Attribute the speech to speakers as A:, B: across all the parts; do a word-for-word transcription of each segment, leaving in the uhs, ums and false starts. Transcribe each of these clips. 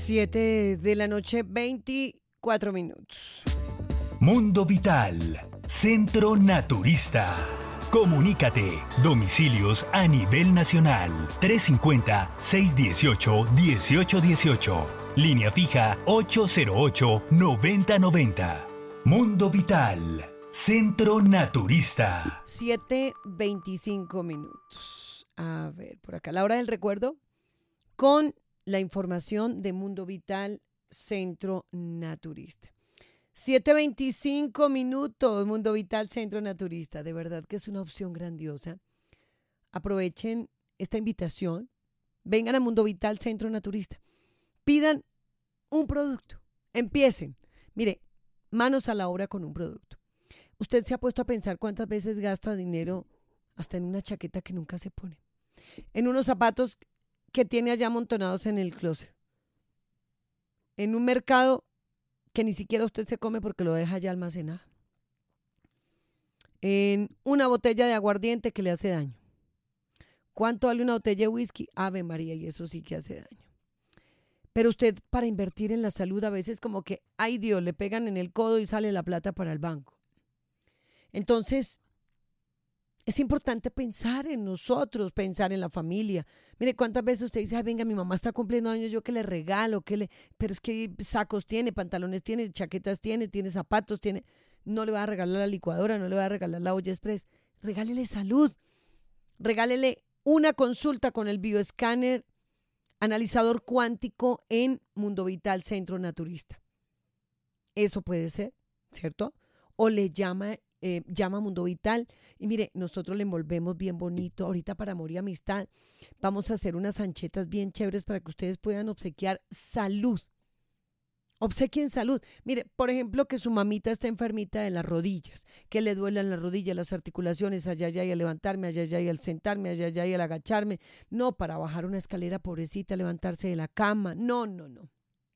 A: siete de la noche, veinticuatro minutos.
B: Mundo Vital, Centro Naturista. Comunícate. Domicilios a nivel nacional. trescientos cincuenta, seiscientos dieciocho, dieciocho dieciocho. Línea fija ocho cero ocho, noventa noventa. Mundo Vital, Centro Naturista.
A: siete veinticinco minutos. A ver, por acá, la hora del recuerdo con la información de Mundo Vital, Centro Naturista. siete veinticinco minutos, Mundo Vital, Centro Naturista. De verdad que es una opción grandiosa. Aprovechen esta invitación. Vengan a Mundo Vital, Centro Naturista. Pidan un producto. Empiecen. Mire, manos a la obra con un producto. Usted se ha puesto a pensar cuántas veces gasta dinero hasta en una chaqueta que nunca se pone. En unos zapatos que tiene allá amontonados en el closet. En un mercado que ni siquiera usted se come porque lo deja ya almacenado. En una botella de aguardiente que le hace daño. ¿Cuánto vale una botella de whisky? Ave María, y eso sí que hace daño. Pero usted, para invertir en la salud, a veces como que, ay Dios, le pegan en el codo y sale la plata para el banco. Entonces, es importante pensar en nosotros, pensar en la familia. Mire, ¿cuántas veces usted dice, ay, venga, mi mamá está cumpliendo años, yo que le regalo, que le... pero es que sacos tiene, pantalones tiene, chaquetas tiene, tiene zapatos, tiene... No le va a regalar la licuadora, no le va a regalar la olla express. Regálele salud. Regálele una consulta con el bioescáner analizador cuántico en Mundo Vital, Centro Naturista. Eso puede ser, ¿cierto? O le llama... Eh, llama Mundo Vital y mire, nosotros le envolvemos bien bonito. Ahorita para Amor y Amistad vamos a hacer unas anchetas bien chéveres para que ustedes puedan obsequiar salud. Obsequien salud. Mire, por ejemplo, que su mamita está enfermita de las rodillas, que le duelan las rodillas, las articulaciones, allá, allá y al levantarme, allá, allá y al sentarme, allá, allá y al agacharme. No, para bajar una escalera, pobrecita, levantarse de la cama. No, no, no.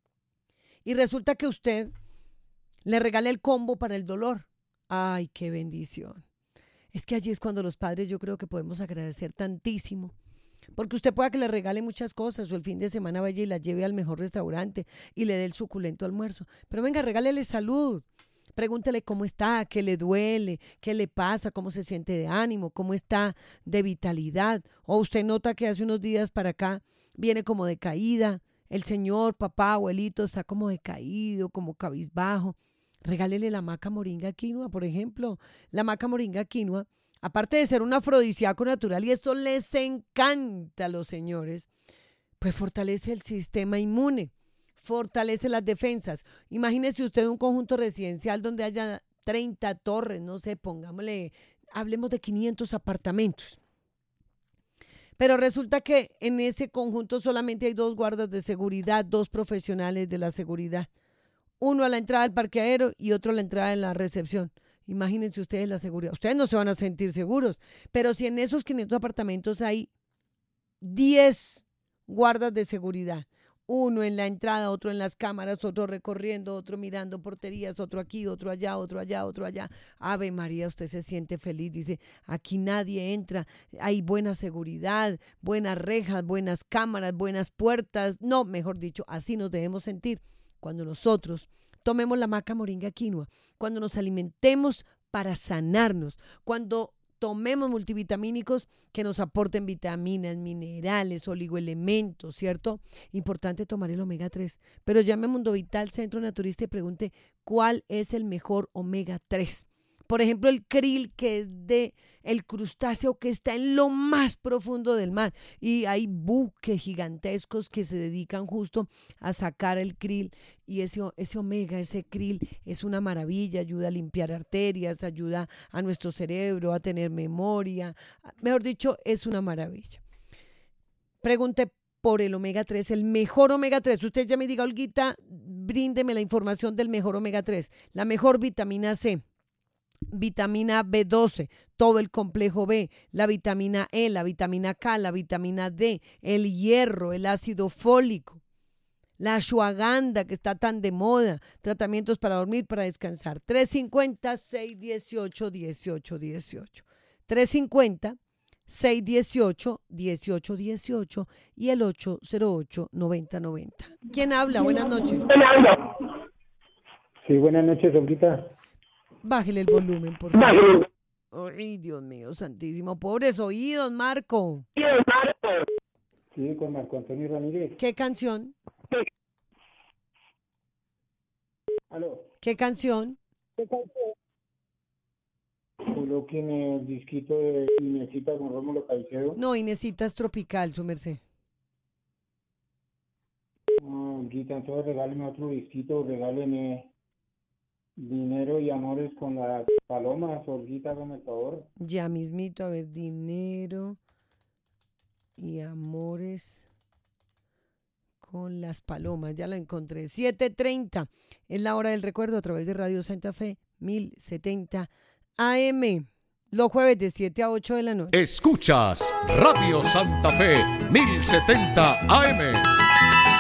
A: Y resulta que usted le regala el combo para el dolor. Ay, qué bendición. Es que allí es cuando los padres yo creo que podemos agradecer tantísimo. Porque usted pueda que le regale muchas cosas o el fin de semana vaya y la lleve al mejor restaurante y le dé el suculento almuerzo. Pero venga, regálele salud. Pregúntele cómo está, qué le duele, qué le pasa, cómo se siente de ánimo, cómo está de vitalidad. O usted nota que hace unos días para acá viene como decaída. El señor, papá, abuelito está como decaído, como cabizbajo. Regálele la maca moringa quinoa, por ejemplo. La maca moringa quinoa, aparte de ser un afrodisíaco natural, y eso les encanta a los señores, pues fortalece el sistema inmune, fortalece las defensas. Imagínese usted un conjunto residencial donde haya treinta torres, no sé, pongámosle, hablemos de quinientos apartamentos. Pero resulta que en ese conjunto solamente hay dos guardas de seguridad, dos profesionales de la seguridad. Uno a la entrada del parqueadero y otro a la entrada de la recepción. Imagínense ustedes la seguridad. Ustedes no se van a sentir seguros, pero si en esos quinientos apartamentos hay diez guardas de seguridad, uno en la entrada, otro en las cámaras, otro recorriendo, otro mirando porterías, otro aquí, otro allá, otro allá, otro allá. Ave María, usted se siente feliz, dice, aquí nadie entra, hay buena seguridad, buenas rejas, buenas cámaras, buenas puertas. No, mejor dicho, así nos debemos sentir. Cuando nosotros tomemos la maca moringa quinoa, cuando nos alimentemos para sanarnos, cuando tomemos multivitamínicos que nos aporten vitaminas, minerales, oligoelementos, ¿cierto? Importante tomar el omega tres. Pero llame a Mundo Vital, Centro Naturista y pregunte cuál es el mejor omega tres. Por ejemplo, el krill, que es de el crustáceo que está en lo más profundo del mar. Y hay buques gigantescos que se dedican justo a sacar el krill. Y ese, ese omega, ese krill, es una maravilla. Ayuda a limpiar arterias, ayuda a nuestro cerebro a tener memoria. Mejor dicho, es una maravilla. Pregunte por el omega tres, el mejor omega tres. Usted ya me diga, Olguita, bríndeme la información del mejor omega tres. La mejor vitamina C. Vitamina B doce, todo el complejo B, la vitamina E, la vitamina K, la vitamina D, el hierro, el ácido fólico, la ashwagandha que está tan de moda, tratamientos para dormir, para descansar. tres cincuenta, seiscientos dieciocho, dieciocho dieciocho. tres cincuenta, seis uno ocho, uno ocho uno ocho y el ocho cero ocho, nueve cero nueve cero. ¿Quién habla? Buenas noches.
C: Sí, buenas noches, Olguita.
A: Bájele el volumen, por favor. Ay, Dios mío, santísimo. Pobres oídos, Marco.
C: Sí, con Marco Antonio Ramírez.
A: ¿Qué canción?
C: ¿Aló?
A: ¿Qué canción?
C: Coloquen el disquito de Inesita con Rómulo Caicedo.
A: No, Inesita es tropical, su merced.
C: No, Olguita, entonces regálenme otro disquito, regálenme Dinero y Amores con las Palomas. Olguita, hágame el favor.
A: Ya mismito, a ver, Dinero y Amores con las Palomas, ya lo encontré. siete treinta, es la hora del recuerdo a través de Radio Santa Fe, mil setenta A M, los jueves de siete a ocho de la noche.
D: Escuchas Radio Santa Fe, mil setenta A M.